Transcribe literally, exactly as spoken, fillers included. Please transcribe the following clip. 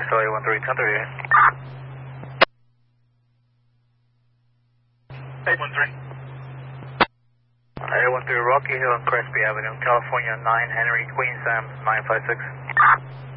Delta A one three, ten thirty. eight one three. A one three Rocky Hill and Crespi Avenue, California, nine Henry, Queen Sam, nine five six.